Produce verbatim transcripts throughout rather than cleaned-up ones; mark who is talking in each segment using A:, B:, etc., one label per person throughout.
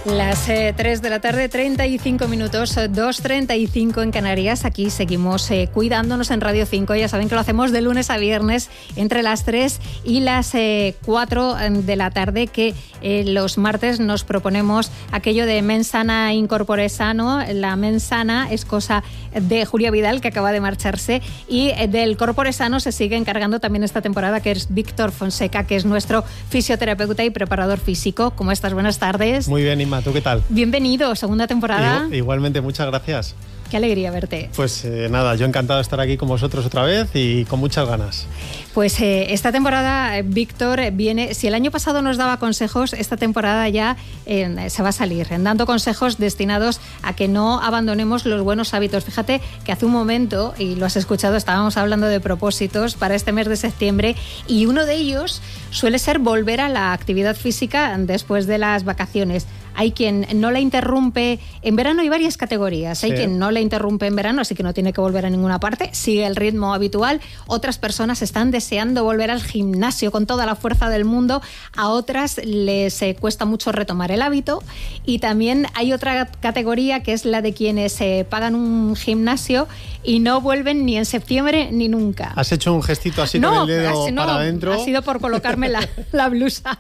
A: Las eh, tres de la tarde, treinta y cinco minutos, dos treinta y cinco en Canarias. Aquí seguimos eh, cuidándonos en Radio cinco. Ya saben que lo hacemos de lunes a viernes entre las tres y las eh, cuatro de la tarde, que eh, los martes nos proponemos aquello de mens sana in corpore sano. La mens sana es cosa de Julia Vidal, que acaba de marcharse, y eh, del corpore sano se sigue encargando también esta temporada, que es Víctor Fonseca, que es nuestro fisioterapeuta y preparador físico. ¿Cómo estás? Buenas tardes.
B: Muy bien, Inma. ¿Tú qué tal?
A: Bienvenido, segunda temporada.
B: Igual, igualmente, muchas gracias.
A: Qué alegría verte.
B: Pues eh, nada, yo encantado de estar aquí con vosotros otra vez y con muchas ganas.
A: Pues eh, esta temporada, Víctor, viene, si el año pasado nos daba consejos, esta temporada ya eh, se va a salir, dando consejos destinados a que no abandonemos los buenos hábitos. Fíjate que hace un momento, y lo has escuchado, estábamos hablando de propósitos para este mes de septiembre, y uno de ellos suele ser volver a la actividad física después de las vacaciones. Hay quien no la interrumpe en verano, hay varias categorías. Hay sí. quien no la interrumpe en verano, así que no tiene que volver a ninguna parte, sigue el ritmo habitual. Otras personas están deseando volver al gimnasio con toda la fuerza del mundo. A otras les eh, cuesta mucho retomar el hábito. Y también hay otra categoría, que es la de quienes eh, pagan un gimnasio y no vuelven ni en septiembre ni nunca.
B: ¿Has hecho un gestito así no, con el dedo
A: no,
B: para adentro?
A: Ha sido por colocarme la, la blusa.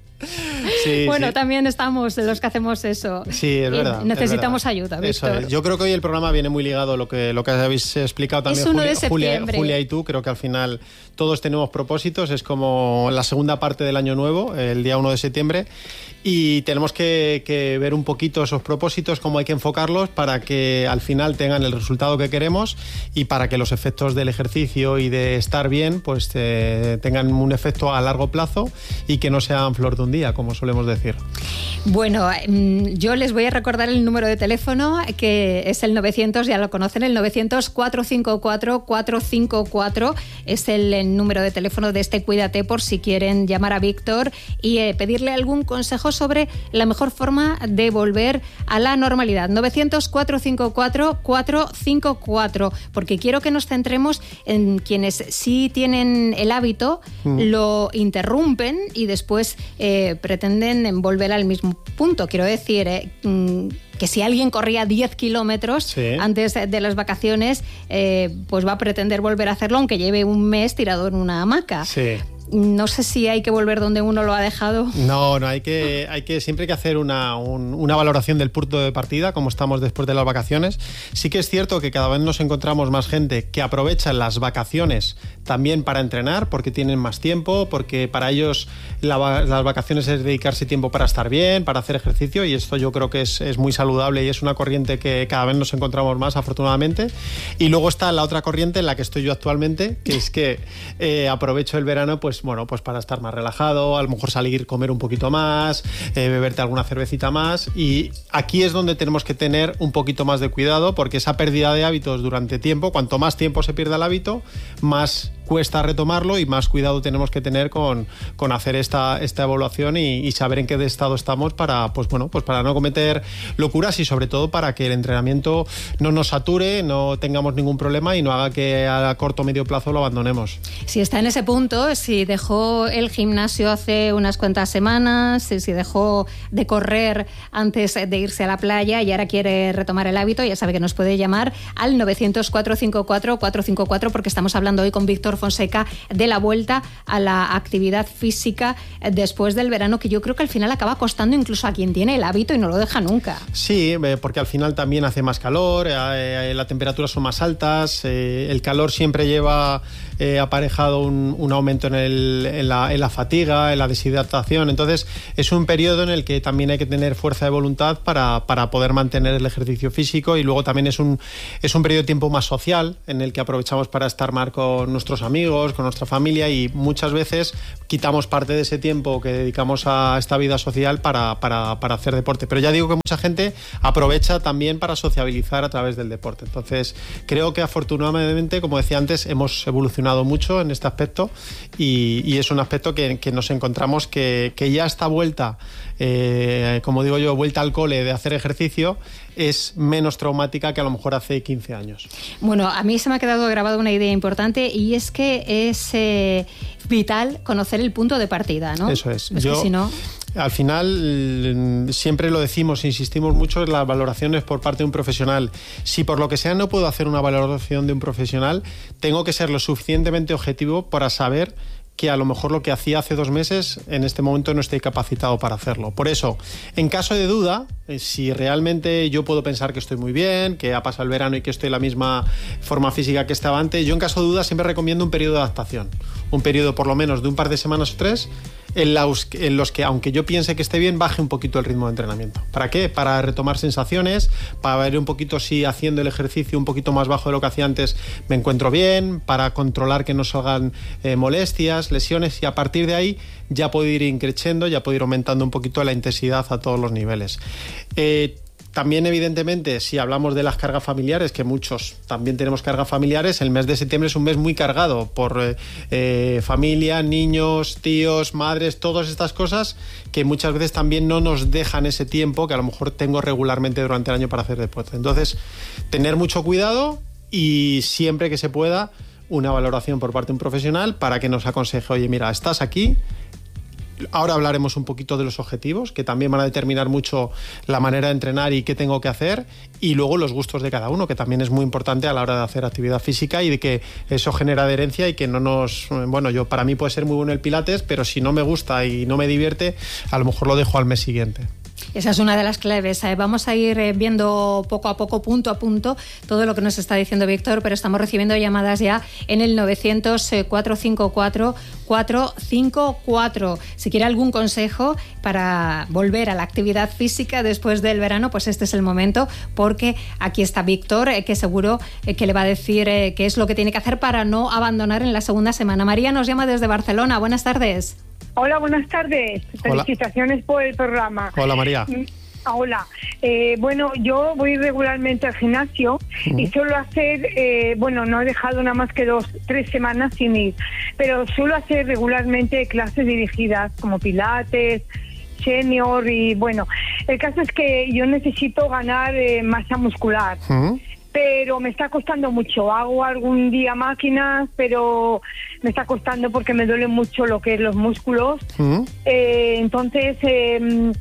B: Sí,
A: bueno,
B: sí.
A: También estamos los que hacemos eso.
B: Sí, es verdad.
A: Necesitamos
B: es verdad.
A: ayuda, Víctor.
B: Eso es. Yo creo que hoy el programa viene muy ligado a lo que, lo que habéis explicado también,
A: es uno
B: Julia,
A: de septiembre.
B: Julia, Julia y tú. Creo que al final todos tenemos propósitos. Es como la segunda parte del año nuevo, el día uno de septiembre. Y tenemos que, que ver un poquito esos propósitos, cómo hay que enfocarlos para que al final tengan el resultado que queremos y para que los efectos del ejercicio y de estar bien pues eh, tengan un efecto a largo plazo y que no sean flor de un día, como solemos decir.
A: Bueno, yo les voy a recordar el número de teléfono, que es el novecientos, ya lo conocen, el novecientos, cuatrocientos cincuenta y cuatro, cuatrocientos cincuenta y cuatro es el número de teléfono de este Cuídate, por si quieren llamar a Víctor y eh, pedirle algún consejo sobre la mejor forma de volver a la normalidad. novecientos, cuatrocientos cincuenta y cuatro, cuatrocientos cincuenta y cuatro, porque quiero que nos centremos en quienes sí tienen el hábito, mm. lo interrumpen y después eh, pretenden volver al mismo punto. Quiero decir, eh, que si alguien corría diez kilómetros sí. antes de las vacaciones, eh, pues va a pretender volver a hacerlo aunque lleve un mes tirado en una hamaca.
B: Sí.
A: No sé si hay que volver donde uno lo ha dejado.
B: No, no, hay que, hay que siempre hay que hacer una, un, una valoración del punto de partida, como estamos después de las vacaciones. Sí que es cierto que cada vez nos encontramos más gente que aprovecha las vacaciones también para entrenar, porque tienen más tiempo, porque para ellos la, las vacaciones es dedicarse tiempo para estar bien, para hacer ejercicio, y esto yo creo que es, es muy saludable y es una corriente que cada vez nos encontramos más, afortunadamente. Y luego está la otra corriente en la que estoy yo actualmente, que es que eh, aprovecho el verano pues bueno, pues para estar más relajado, a lo mejor salir, comer un poquito más, eh, beberte alguna cervecita más, y aquí es donde tenemos que tener un poquito más de cuidado, porque esa pérdida de hábitos durante tiempo, cuanto más tiempo se pierda el hábito, más cuesta retomarlo y más cuidado tenemos que tener con, con hacer esta, esta evaluación y, y saber en qué estado estamos para, pues bueno, pues para no cometer locuras y sobre todo para que el entrenamiento no nos sature, no tengamos ningún problema y no haga que a corto o medio plazo lo abandonemos.
A: Si está en ese punto, si dejó el gimnasio hace unas cuantas semanas, si dejó de correr antes de irse a la playa y ahora quiere retomar el hábito, ya sabe que nos puede llamar al novecientos, cuatrocientos cincuenta y cuatro, cuatrocientos cincuenta y cuatro, porque estamos hablando hoy con Víctor Fonseca de la vuelta a la actividad física después del verano, que yo creo que al final acaba costando incluso a quien tiene el hábito y no lo deja nunca.
B: Sí, porque al final también hace más calor, eh, las temperaturas son más altas, eh, el calor siempre lleva eh, aparejado un, un aumento en, el, en, la, en la fatiga, en la deshidratación, entonces es un periodo en el que también hay que tener fuerza de voluntad para, para poder mantener el ejercicio físico, y luego también es un, es un periodo de tiempo más social en el que aprovechamos para estar más con nuestros amigos, con nuestra familia, y muchas veces quitamos parte de ese tiempo que dedicamos a esta vida social para, para, para hacer deporte. Pero ya digo que mucha gente aprovecha también para sociabilizar a través del deporte. Entonces creo que afortunadamente, como decía antes, hemos evolucionado mucho en este aspecto y, y es un aspecto que, que nos encontramos que, que ya esta vuelta eh, como digo yo, vuelta al cole de hacer ejercicio, es menos traumática que a lo mejor hace quince años.
A: Bueno, a mí se me ha quedado grabada una idea importante y es que es eh, vital conocer el punto de partida, ¿no?
B: Eso es.
A: Es
B: yo,
A: que si no...
B: Al final, siempre lo decimos, insistimos mucho en las valoraciones por parte de un profesional. Si por lo que sea no puedo hacer una valoración de un profesional, tengo que ser lo suficientemente objetivo para saber que a lo mejor lo que hacía hace dos meses en este momento no estoy capacitado para hacerlo. Por eso, en caso de duda, si realmente yo puedo pensar que estoy muy bien, que ha pasado el verano y que estoy en la misma forma física que estaba antes, yo en caso de duda siempre recomiendo un periodo de adaptación. Un periodo por lo menos de un par de semanas o tres en los, en los que, aunque yo piense que esté bien, baje un poquito el ritmo de entrenamiento. ¿Para qué? Para retomar sensaciones, para ver un poquito si haciendo el ejercicio un poquito más bajo de lo que hacía antes me encuentro bien, para controlar que no salgan eh, molestias, lesiones, y a partir de ahí ya puedo ir increciendo, ya puedo ir aumentando un poquito la intensidad a todos los niveles. Eh, También, evidentemente, si hablamos de las cargas familiares, que muchos también tenemos cargas familiares, el mes de septiembre es un mes muy cargado por eh, eh, familia, niños, tíos, madres, todas estas cosas que muchas veces también no nos dejan ese tiempo que a lo mejor tengo regularmente durante el año para hacer deporte. Entonces, tener mucho cuidado y siempre que se pueda una valoración por parte de un profesional para que nos aconseje, oye, mira, estás aquí. Ahora hablaremos un poquito de los objetivos, que también van a determinar mucho la manera de entrenar y qué tengo que hacer, y luego los gustos de cada uno, que también es muy importante a la hora de hacer actividad física y de que eso genera adherencia y que no nos... Bueno, yo para mí puede ser muy bueno el pilates, pero si no me gusta y no me divierte, a lo mejor lo dejo al mes siguiente.
A: Esa es una de las claves. Vamos a ir viendo poco a poco, punto a punto, todo lo que nos está diciendo Víctor, pero estamos recibiendo llamadas ya en el novecientos, cuatrocientos cincuenta y cuatro, cuatrocientos cincuenta y cuatro. Si quiere algún consejo para volver a la actividad física después del verano, pues este es el momento, porque aquí está Víctor, que seguro que le va a decir qué es lo que tiene que hacer para no abandonar en la segunda semana. María nos llama desde Barcelona. Buenas tardes.
C: Hola, buenas tardes.
B: Hola.
C: Felicitaciones por el programa.
B: Hola, María.
C: Hola. Eh, bueno, yo voy regularmente al gimnasio uh-huh. y suelo hacer, eh, bueno, no he dejado nada más que dos, tres semanas sin ir, pero suelo hacer regularmente clases dirigidas como pilates, senior y bueno, el caso es que yo necesito ganar eh, masa muscular. Uh-huh. Pero me está costando mucho. Hago algún día máquinas, pero me está costando porque me duele mucho lo que es los músculos. Uh-huh. Eh, entonces, eh,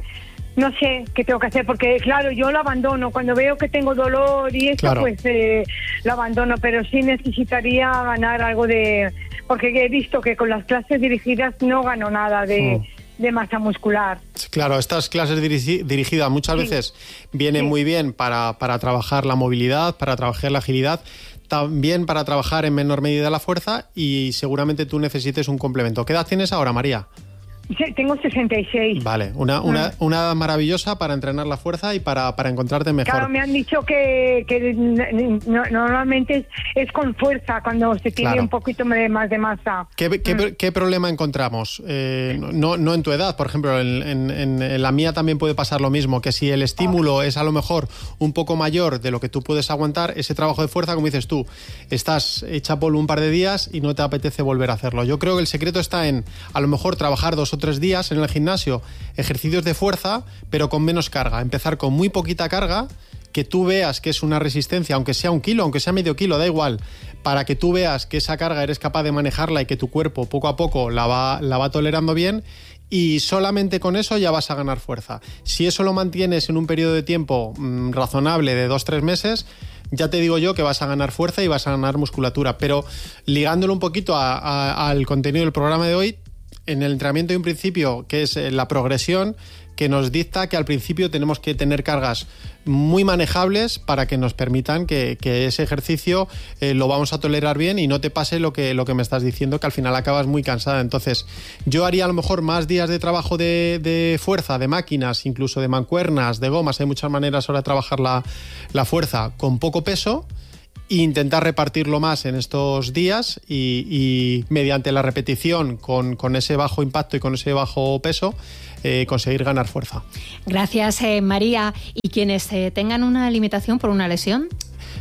C: no sé qué tengo que hacer, porque claro, yo lo abandono. Cuando veo que tengo dolor y eso, claro. pues eh, lo abandono. Pero sí necesitaría ganar algo de... Porque he visto que con las clases dirigidas no gano nada de... Uh-huh. de masa muscular.
B: Claro, estas clases dirigi- dirigidas muchas sí. veces vienen sí. muy bien para, para trabajar la movilidad, para trabajar la agilidad, también para trabajar en menor medida la fuerza, y seguramente tú necesites un complemento. ¿Qué edad tienes ahora, María?
C: Sí, tengo sesenta y seis.
B: Vale, una, una, una edad maravillosa para entrenar la fuerza y para, para encontrarte mejor.
C: Claro, me han dicho que, que no, normalmente es, es con fuerza cuando se tiene claro. un poquito de más de masa.
B: ¿Qué, qué, mm. ¿qué problema encontramos? Eh, no, no en tu edad, por ejemplo, en, en, en la mía también puede pasar lo mismo, que si el estímulo oh. es a lo mejor un poco mayor de lo que tú puedes aguantar, ese trabajo de fuerza, como dices tú, estás hecha polvo un par de días y no te apetece volver a hacerlo. Yo creo que el secreto está en, a lo mejor, trabajar dos o tres días en el gimnasio, ejercicios de fuerza, pero con menos carga. Empezar con muy poquita carga, que tú veas que es una resistencia, aunque sea un kilo, aunque sea medio kilo, da igual, para que tú veas que esa carga eres capaz de manejarla y que tu cuerpo poco a poco la va, la va tolerando bien, y solamente con eso ya vas a ganar fuerza. Si eso lo mantienes en un periodo de tiempo mmm, razonable de dos a tres meses, ya te digo yo que vas a ganar fuerza y vas a ganar musculatura. Pero ligándolo un poquito a, a, al contenido del programa de hoy, en el entrenamiento hay un principio que es la progresión, que nos dicta que al principio tenemos que tener cargas muy manejables para que nos permitan que, que ese ejercicio eh, lo vamos a tolerar bien y no te pase lo que, lo que me estás diciendo, que al final acabas muy cansada. Entonces, yo haría a lo mejor más días de trabajo de, de fuerza, de máquinas, incluso de mancuernas, de gomas. Hay muchas maneras ahora de trabajar la, la fuerza con poco peso, e intentar repartirlo más en estos días y, y mediante la repetición con, con ese bajo impacto y con ese bajo peso eh, conseguir ganar fuerza.
A: Gracias, eh, María. ¿Y quienes eh, tengan una limitación por una lesión?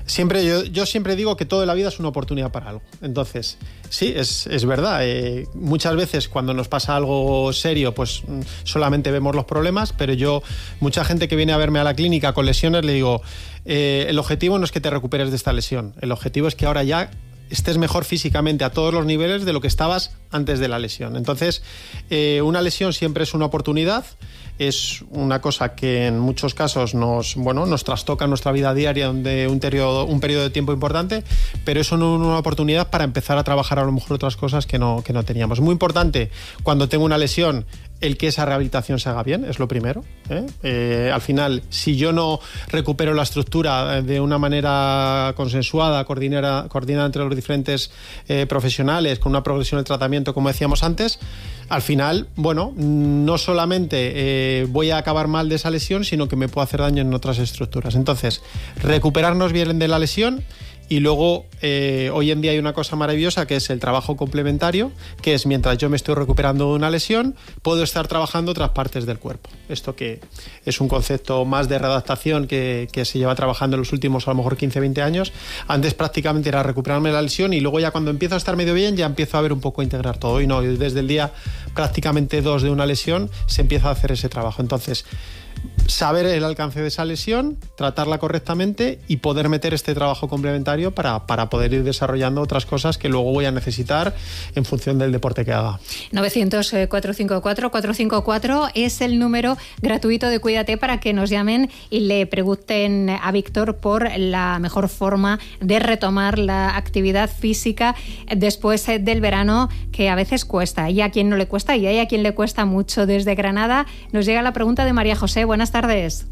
B: Siempre, yo, yo siempre digo que toda la vida es una oportunidad para algo. Entonces, sí, es, es verdad. Eh, muchas veces cuando nos pasa algo serio, pues solamente vemos los problemas, pero yo, mucha gente que viene a verme a la clínica con lesiones, le digo, eh, el objetivo no es que te recuperes de esta lesión, el objetivo es que ahora ya estés mejor físicamente a todos los niveles de lo que estabas antes de la lesión. Entonces, eh, una lesión siempre es una oportunidad, es una cosa que en muchos casos nos, bueno, nos trastoca nuestra vida diaria de un periodo, un periodo de tiempo importante, pero eso no es una oportunidad para empezar a trabajar a lo mejor otras cosas que no, que no teníamos. Muy importante, cuando tengo una lesión, el que esa rehabilitación se haga bien, es lo primero. ¿eh? Eh, al final, si yo no recupero la estructura de una manera consensuada, coordinada, coordinada entre los diferentes eh, profesionales, con una progresión del tratamiento, como decíamos antes, al final, bueno, no solamente eh, voy a acabar mal de esa lesión, sino que me puedo hacer daño en otras estructuras. Entonces, recuperarnos bien de la lesión. Y luego, eh, hoy en día hay una cosa maravillosa que es el trabajo complementario, que es mientras yo me estoy recuperando de una lesión, puedo estar trabajando otras partes del cuerpo. Esto que es un concepto más de readaptación que, que se lleva trabajando en los últimos a lo mejor quince, veinte años. Antes prácticamente era recuperarme la lesión y luego ya cuando empiezo a estar medio bien ya empiezo a ver un poco integrar todo. Y no, desde el día prácticamente dos de una lesión se empieza a hacer ese trabajo. Entonces, saber el alcance de esa lesión, tratarla correctamente y poder meter este trabajo complementario para, para poder ir desarrollando otras cosas que luego voy a necesitar en función del deporte que haga.
A: novecientos, cuatrocientos cincuenta y cuatro, cuatrocientos cincuenta y cuatro es el número gratuito de Cuídate para que nos llamen y le pregunten a Víctor por la mejor forma de retomar la actividad física después del verano, que a veces cuesta. Y a quien no le cuesta y hay a quien le cuesta mucho. Desde Granada nos llega la pregunta de María José. Buenas tardes.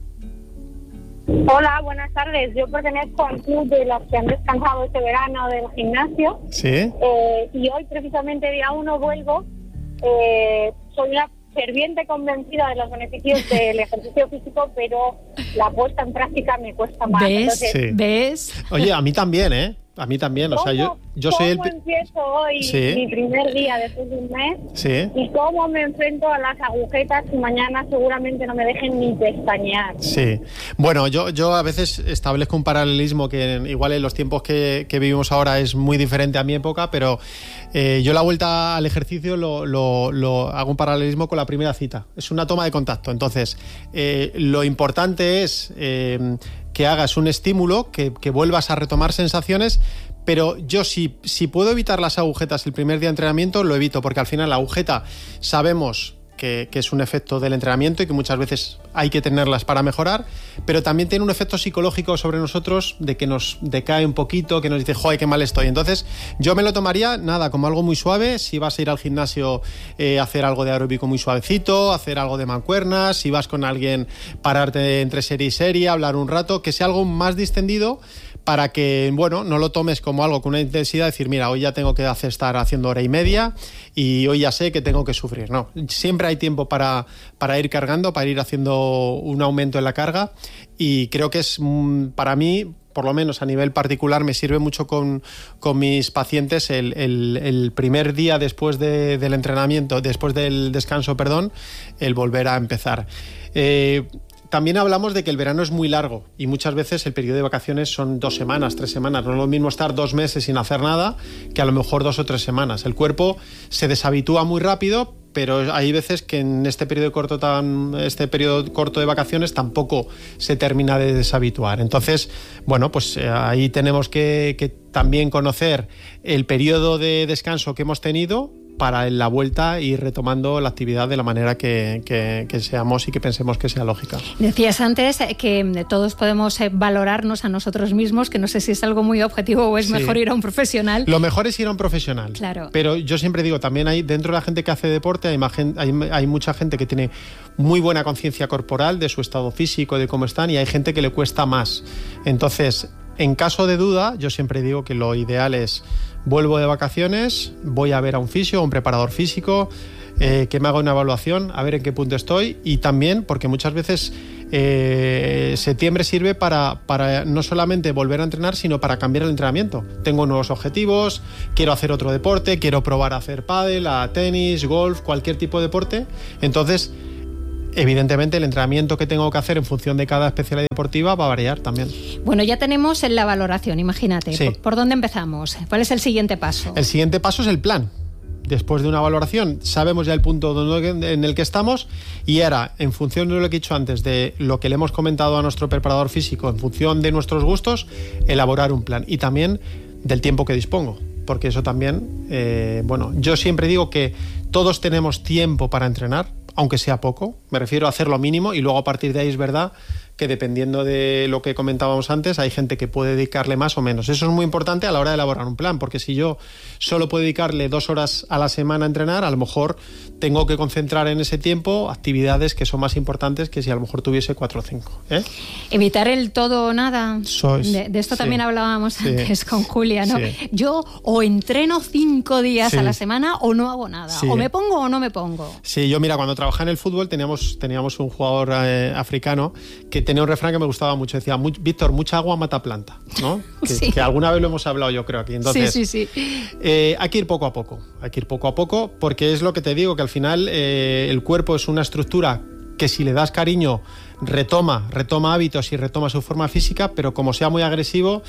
D: Hola, buenas tardes. Yo pertenezco al club de las que han descansado este verano del gimnasio.
B: Sí.
D: Eh, y hoy, precisamente, día uno, vuelvo. Eh, soy una ferviente convencida de los beneficios del ejercicio físico, pero la puesta en práctica me cuesta más.
A: ¿Ves?
D: Entonces,
B: Sí.
A: ¿Ves?
B: Oye, a mí también, ¿eh? A mí también, o sea, yo, yo soy el...
D: ¿Cómo empiezo hoy
B: Sí.
D: mi primer día después de un mes?
B: Sí.
D: ¿Y cómo me enfrento a las agujetas que mañana seguramente no me dejen ni pestañear?
B: Sí. Bueno, yo, yo a veces establezco un paralelismo que igual en los tiempos que, que vivimos ahora es muy diferente a mi época, pero eh, yo la vuelta al ejercicio lo, lo, lo hago un paralelismo con la primera cita. Es una toma de contacto. Entonces, eh, lo importante es eh, que hagas un estímulo, que, que vuelvas a retomar sensaciones, pero yo si, si puedo evitar las agujetas el primer día de entrenamiento, lo evito, porque al final la agujeta sabemos que, que es un efecto del entrenamiento y que muchas veces hay que tenerlas para mejorar, pero también tiene un efecto psicológico sobre nosotros de que nos decae un poquito, que nos dice, joder, qué mal estoy. Entonces, yo me lo tomaría, nada, como algo muy suave. Si vas a ir al gimnasio, eh, hacer algo de aeróbico muy suavecito, hacer algo de mancuernas, si vas con alguien, pararte entre serie y serie, hablar un rato, que sea algo más distendido, para que, bueno, no lo tomes como algo con una intensidad, decir, mira, hoy ya tengo que hacer, estar haciendo hora y media y hoy ya sé que tengo que sufrir. No, siempre hay tiempo para, para ir cargando, para ir haciendo un aumento en la carga, y creo que es, para mí, por lo menos a nivel particular, me sirve mucho con, con mis pacientes el, el, el primer día después de, del entrenamiento, después del descanso, perdón, el volver a empezar. Eh, También hablamos de que el verano es muy largo y muchas veces el periodo de vacaciones son dos semanas, tres semanas. No es lo mismo estar dos meses sin hacer nada que a lo mejor dos o tres semanas. El cuerpo se deshabitúa muy rápido, pero hay veces que en este periodo corto, tan, este periodo corto de vacaciones tampoco se termina de deshabituar. Entonces, bueno, pues eh, ahí tenemos que, que también conocer el periodo de descanso que hemos tenido para en la vuelta ir retomando la actividad de la manera que, que, que seamos y que pensemos que sea lógica.
A: Decías antes que todos podemos valorarnos a nosotros mismos, que no sé si es algo muy objetivo o es sí. mejor ir a un profesional.
B: Lo mejor es ir a un profesional.
A: Claro.
B: Pero yo siempre digo, también hay dentro de la gente que hace deporte, hay, hay, hay mucha gente que tiene muy buena conciencia corporal de su estado físico, de cómo están, y hay gente que le cuesta más. Entonces, en caso de duda, yo siempre digo que lo ideal es: vuelvo de vacaciones, voy a ver a un fisio, a un preparador físico, eh, que me haga una evaluación, a ver en qué punto estoy. Y también, porque muchas veces eh, septiembre sirve para, para no solamente volver a entrenar, sino para cambiar el entrenamiento. Tengo nuevos objetivos, quiero hacer otro deporte, quiero probar a hacer pádel, a tenis, golf, cualquier tipo de deporte. Entonces, evidentemente el entrenamiento que tengo que hacer en función de cada especialidad deportiva va a variar también.
A: Bueno, ya tenemos la valoración, imagínate.
B: Sí.
A: ¿Por, ¿Por dónde empezamos? ¿Cuál es el siguiente paso?
B: El siguiente paso es el plan. Después de una valoración, sabemos ya el punto en el que estamos y ahora, en función de lo que he dicho antes, de lo que le hemos comentado a nuestro preparador físico, en función de nuestros gustos, elaborar un plan y también del tiempo que dispongo, porque eso también, eh, bueno, yo siempre digo que todos tenemos tiempo para entrenar, aunque sea poco, me refiero a hacer lo mínimo y luego a partir de ahí es verdad que dependiendo de lo que comentábamos antes, hay gente que puede dedicarle más o menos. Eso es muy importante a la hora de elaborar un plan, porque si yo solo puedo dedicarle dos horas a la semana a entrenar, a lo mejor tengo que concentrar en ese tiempo actividades que son más importantes que si a lo mejor tuviese cuatro o cinco. ¿eh?
A: Evitar el todo o nada.
B: Sois,
A: de, de esto
B: sí,
A: también hablábamos
B: sí,
A: antes con Julia, ¿no?
B: Sí.
A: Yo o entreno cinco días
B: sí.
A: a la semana o no hago nada.
B: Sí.
A: O me pongo o no me pongo.
B: Sí, yo mira, cuando trabajaba en el fútbol teníamos, teníamos un jugador eh, africano que tenía un refrán que me gustaba mucho. Decía, Víctor, mucha agua mata planta, ¿no? Que,
A: sí.
B: que alguna vez lo hemos hablado yo creo aquí. Entonces,
A: sí, sí, sí.
B: Eh, hay que ir poco a poco. Hay que ir poco a poco porque es lo que te digo, que al final eh, el cuerpo es una estructura que si le das cariño retoma, retoma hábitos y retoma su forma física, pero como sea muy agresivo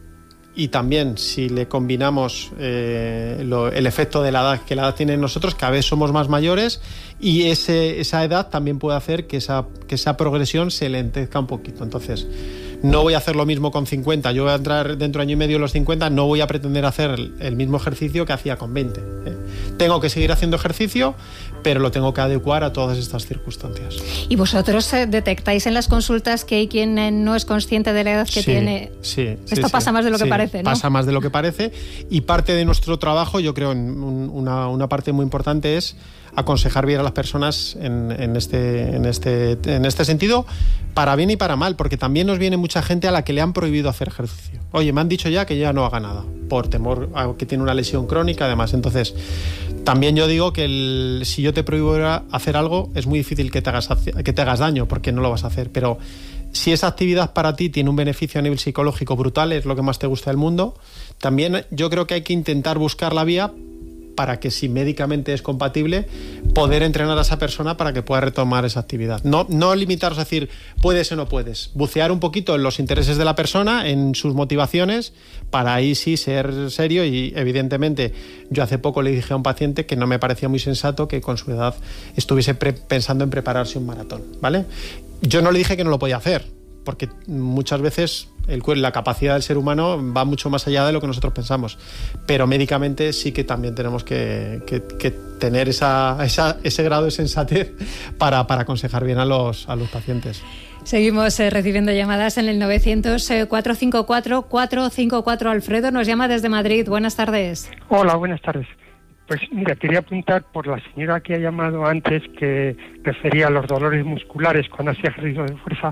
B: y también si le combinamos eh, lo, el efecto de la edad que la edad tiene en nosotros, cada vez somos más mayores y ese, esa edad también puede hacer que esa, que esa progresión se lentezca un poquito. Entonces, no voy a hacer lo mismo con cincuenta, yo voy a entrar dentro de año y medio en los cincuenta, no voy a pretender hacer el, el mismo ejercicio que hacía con veinte. ¿eh? Tengo que seguir haciendo ejercicio, pero lo tengo que adecuar a todas estas circunstancias.
A: ¿Y vosotros eh, detectáis en las consultas que hay quien eh, no es consciente de la edad que
B: sí,
A: tiene?
B: Sí.
A: Esto
B: sí,
A: pasa
B: sí,
A: más de lo que
B: sí,
A: parece, ¿no?
B: Pasa más de lo que parece y parte de nuestro trabajo, yo creo, en un, una, una parte muy importante es aconsejar bien a las personas en, en, este, en, este, en este sentido, para bien y para mal, porque también nos viene mucha gente a la que le han prohibido hacer ejercicio. Oye, me han dicho ya que ya no haga nada, por temor a que tiene una lesión crónica, además. Entonces, también yo digo que el, si yo te prohíbo hacer algo, es muy difícil que te hagas, que te hagas daño, porque no lo vas a hacer, pero si esa actividad para ti tiene un beneficio a nivel psicológico brutal, es lo que más te gusta del mundo, también yo creo que hay que intentar buscar la vía para que, si médicamente es compatible, poder entrenar a esa persona para que pueda retomar esa actividad. No, no limitaros a decir, puedes o no puedes. Bucear un poquito en los intereses de la persona, en sus motivaciones, para ahí sí ser serio y, evidentemente, yo hace poco le dije a un paciente que no me parecía muy sensato que con su edad estuviese pre- pensando en prepararse un maratón, ¿vale? Yo no le dije que no lo podía hacer, porque muchas veces el, la capacidad del ser humano va mucho más allá de lo que nosotros pensamos, pero médicamente sí que también tenemos que, que, que tener esa, esa, ese grado de sensatez para, para aconsejar bien a los, a los pacientes.
A: Seguimos eh, recibiendo llamadas en el novecientos, cuatro cinco cuatro, cuatro cinco cuatro. Alfredo nos llama desde Madrid. Buenas tardes.
E: Hola, buenas tardes. Pues mira, quería apuntar por la señora que ha llamado antes, que refería a los dolores musculares cuando hacía ejercicio de fuerza.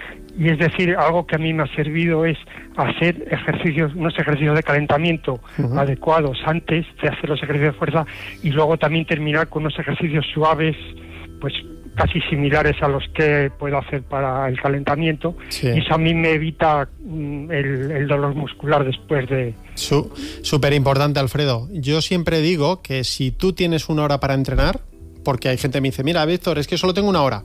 E: Y es decir, algo que a mí me ha servido es hacer ejercicios, unos ejercicios de calentamiento uh-huh. adecuados antes de hacer los ejercicios de fuerza y luego también terminar con unos ejercicios suaves, pues casi similares a los que puedo hacer para el calentamiento. Sí. Y eso a mí me evita mm, el, el dolor muscular después de...
B: Súper importante, Alfredo. Yo siempre digo que si tú tienes una hora para entrenar, porque hay gente que me dice, mira, Víctor, es que solo tengo una hora,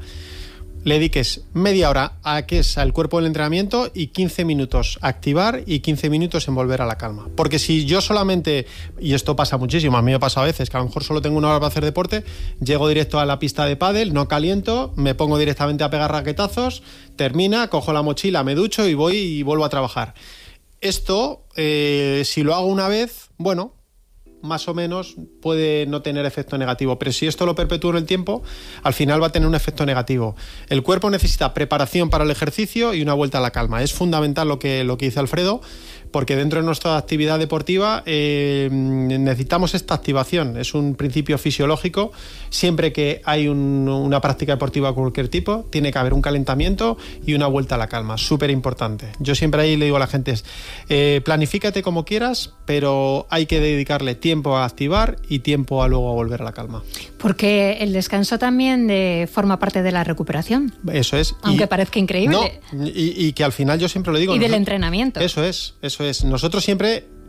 B: le dediques media hora a que es al cuerpo del entrenamiento y quince minutos a activar y quince minutos en volver a la calma. Porque si yo solamente, y esto pasa muchísimo, a mí me pasa a veces, que a lo mejor solo tengo una hora para hacer deporte, llego directo a la pista de pádel, no caliento, me pongo directamente a pegar raquetazos, termina, cojo la mochila, me ducho y voy y vuelvo a trabajar. Esto, eh, si lo hago una vez, bueno, más o menos puede no tener efecto negativo, pero si esto lo perpetúo en el tiempo, al final va a tener un efecto negativo. El cuerpo necesita preparación para el ejercicio y una vuelta a la calma. Es fundamental lo que, lo que dice Alfredo, porque dentro de nuestra actividad deportiva eh, necesitamos esta activación. Es un principio fisiológico. Siempre que hay un, una práctica deportiva de cualquier tipo, tiene que haber un calentamiento y una vuelta a la calma. Súper importante. Yo siempre ahí le digo a la gente, eh, planifícate como quieras, pero hay que dedicarle tiempo a activar y tiempo a luego volver a la calma.
A: Porque el descanso también eh, forma parte de la recuperación.
B: Eso es.
A: Aunque
B: y,
A: parezca increíble.
B: No, y, y que al final yo siempre lo digo.
A: Y del
B: nosotros,
A: entrenamiento.
B: Eso es, eso es. Nosotros siempre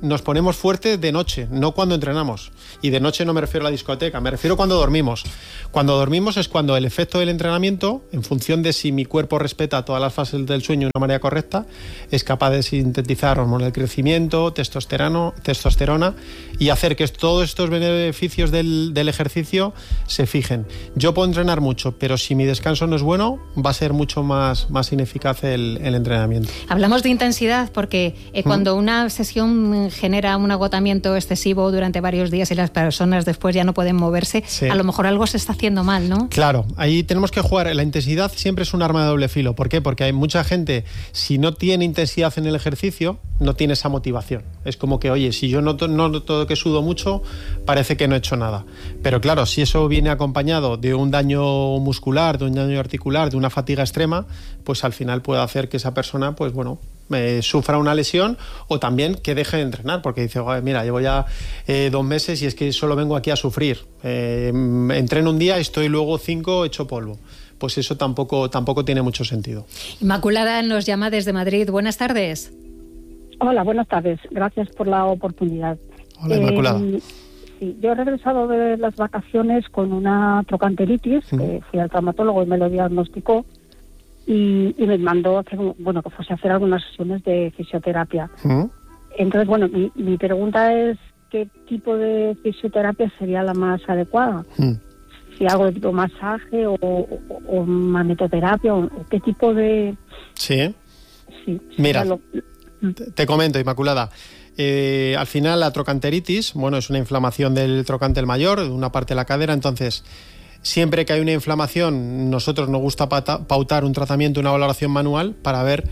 B: nos ponemos fuerte de noche, no cuando entrenamos. Y de noche no me refiero a la discoteca, me refiero cuando dormimos. Cuando dormimos es cuando el efecto del entrenamiento, en función de si mi cuerpo respeta todas las fases del sueño de una manera correcta, es capaz de sintetizar hormonas del crecimiento, testosterona, testosterona y hacer que todos estos beneficios del, del ejercicio se fijen. Yo puedo entrenar mucho, pero si mi descanso no es bueno, va a ser mucho más, más ineficaz el, el entrenamiento.
A: Hablamos de intensidad porque eh, cuando ¿Mm? una sesión genera un agotamiento excesivo durante varios días y las personas después ya no pueden moverse, sí. a lo mejor algo se está haciendo mal, ¿no?
B: Claro, ahí tenemos que jugar. La intensidad siempre es un arma de doble filo. ¿Por qué? Porque hay mucha gente, si no tiene intensidad en el ejercicio, no tiene esa motivación. Es como que, oye, si yo noto, no noto que sudo mucho, parece que no he hecho nada. Pero claro, si eso viene acompañado de un daño muscular, de un daño articular, de una fatiga extrema, pues al final puede hacer que esa persona, pues bueno, eh, sufra una lesión o también que deje de entrenar, porque dice, mira, llevo ya eh, dos meses y es que solo vengo aquí a sufrir. Eh, entreno un día y estoy luego cinco hecho polvo. Pues eso tampoco, tampoco tiene mucho sentido.
A: Inmaculada nos llama desde Madrid. Buenas tardes.
F: Hola, buenas tardes. Gracias por la oportunidad.
B: Hola, Inmaculada.
F: Eh, sí, yo he regresado de las vacaciones con una trochanteritis, mm. que fui al traumatólogo y me lo diagnosticó. Y, y me mandó a hacer, bueno, que fuese a hacer algunas sesiones de fisioterapia. ¿Mm? Entonces, bueno, mi, mi pregunta es ¿qué tipo de fisioterapia sería la más adecuada? ¿Mm? Si algo de tipo masaje o, o, o magnetoterapia, o qué tipo de...
B: Sí. Sí. Mira, lo... te comento, Inmaculada. Eh, al final la trochanteritis, bueno, es una inflamación del trocánter mayor, de una parte de la cadera, entonces... Siempre que hay una inflamación, nosotros nos gusta pautar un tratamiento, una valoración manual para ver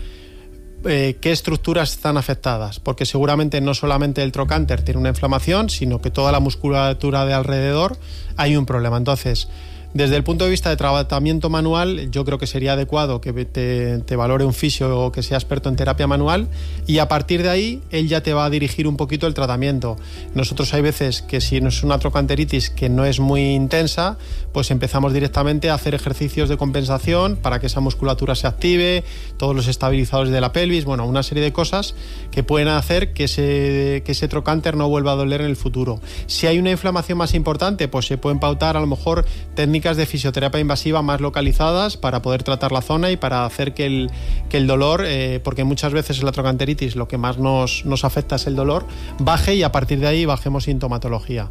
B: eh, qué estructuras están afectadas, porque seguramente no solamente el trocánter tiene una inflamación, sino que toda la musculatura de alrededor hay un problema. Entonces, desde el punto de vista de tratamiento manual, yo creo que sería adecuado que te, te valore un fisio o que sea experto en terapia manual y a partir de ahí él ya te va a dirigir un poquito el tratamiento. Nosotros hay veces que si no es una trochanteritis que no es muy intensa, pues empezamos directamente a hacer ejercicios de compensación para que esa musculatura se active, todos los estabilizadores de la pelvis, bueno, una serie de cosas que pueden hacer que ese, que ese trocánter no vuelva a doler en el futuro. Si hay una inflamación más importante, pues se pueden pautar a lo mejor técnicas de fisioterapia invasiva más localizadas para poder tratar la zona y para hacer que el, que el dolor, eh, porque muchas veces en la trochanteritis lo que más nos, nos afecta es el dolor, baje y a partir de ahí bajemos sintomatología.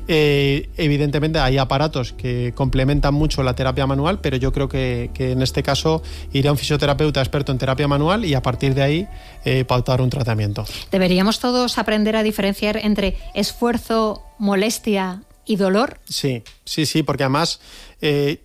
B: Eh, evidentemente hay aparatos que complementan mucho la terapia manual, pero yo creo que, que en este caso iré a un fisioterapeuta experto en terapia manual y a partir de ahí eh, pautar un tratamiento.
A: ¿Deberíamos todos aprender a diferenciar entre esfuerzo, molestia y dolor?
B: Sí, sí, sí, porque además eh,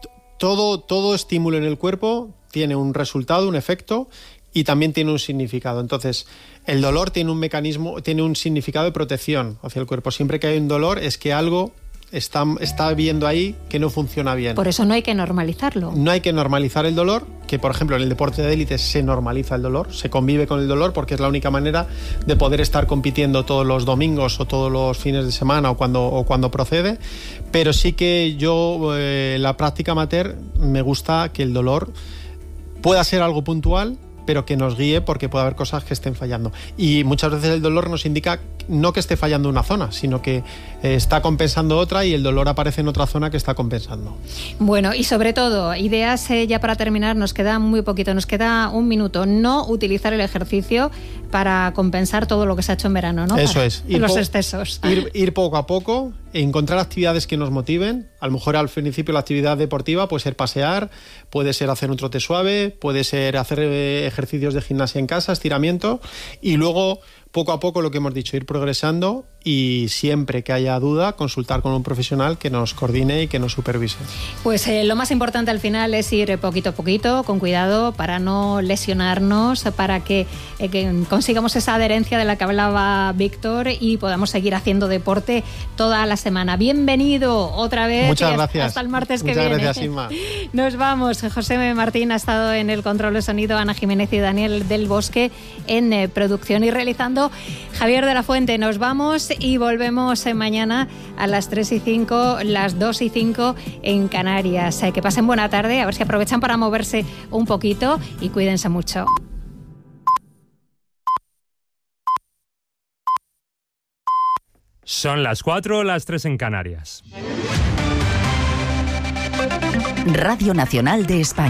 B: todo, todo estímulo en el cuerpo tiene un resultado, un efecto y también tiene un significado. Entonces, el dolor tiene un mecanismo, tiene un significado de protección hacia el cuerpo. Siempre que hay un dolor es que algo está, está viendo ahí que no funciona bien.
A: Por eso no hay que normalizarlo.
B: No hay que normalizar el dolor, que por ejemplo en el deporte de élite se normaliza el dolor, se convive con el dolor porque es la única manera de poder estar compitiendo todos los domingos o todos los fines de semana o cuando, o cuando procede, pero sí que yo, eh, la práctica amateur, me gusta que el dolor pueda ser algo puntual, pero que nos guíe porque puede haber cosas que estén fallando. Y muchas veces el dolor nos indica no que esté fallando una zona, sino que eh, está compensando otra y el dolor aparece en otra zona que está compensando.
A: Bueno, y sobre todo, ideas eh, ya para terminar, nos queda muy poquito, nos queda un minuto. No utilizar el ejercicio para compensar todo lo que se ha hecho en verano, ¿no?
B: Eso
A: para,
B: es.
A: Ir los po- excesos.
B: Ir, ir poco a poco, encontrar actividades que nos motiven. A lo mejor al principio la actividad deportiva puede ser pasear, puede ser hacer un trote suave, puede ser hacer eh, ejercicios de gimnasia en casa, estiramiento, y luego poco a poco lo que hemos dicho, ir progresando y siempre que haya duda consultar con un profesional que nos coordine y que nos supervise.
A: Pues eh, lo más importante al final es ir poquito a poquito, con cuidado, para no lesionarnos, para que, eh, que consigamos esa adherencia de la que hablaba Víctor y podamos seguir haciendo deporte toda la semana. Bienvenido otra vez.
B: Muchas gracias.
A: Hasta el martes que
B: Muchas
A: viene.
B: Muchas gracias, Inma.
A: Nos vamos. José Martín ha estado en el control de sonido, Ana Jiménez y Daniel del Bosque en eh, producción y realizando Javier de la Fuente. Nos vamos y volvemos mañana a las tres y cinco, las dos y cinco en Canarias. Que pasen buena tarde, a ver si aprovechan para moverse un poquito y cuídense mucho.
G: Son las cuatro, las tres en Canarias.
H: Radio Nacional de España.